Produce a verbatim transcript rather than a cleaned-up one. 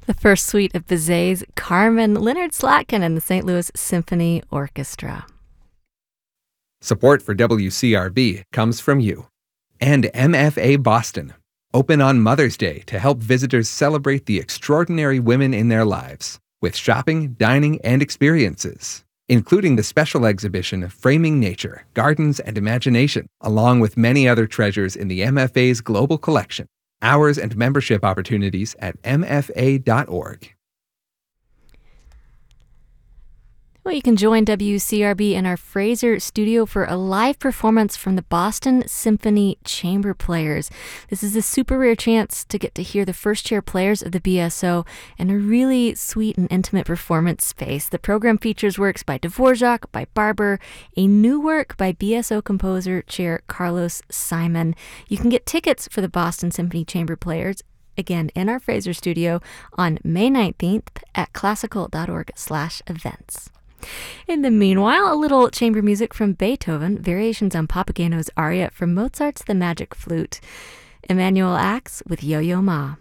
The first suite of Bizet's Carmen, Leonard Slatkin and the Saint Louis Symphony Orchestra. Support for W C R B comes from you and M F A Boston, open on Mother's Day to help visitors celebrate the extraordinary women in their lives with shopping, dining, and experiences, including the special exhibition Framing Nature, Gardens, and Imagination, along with many other treasures in the M F A's global collection. Hours and membership opportunities at m f a dot org. Well, you can join W C R B in our Fraser studio for a live performance from the Boston Symphony Chamber Players. This is a super rare chance to get to hear the first chair players of the B S O in a really sweet and intimate performance space. The program features works by Dvorak, by Barber, a new work by B S O composer chair Carlos Simon. You can get tickets for the Boston Symphony Chamber Players again in our Fraser studio on May nineteenth at classical dot org slash events. In the meanwhile, a little chamber music from Beethoven, variations on Papageno's aria from Mozart's The Magic Flute. Emmanuel Ax with Yo-Yo Ma.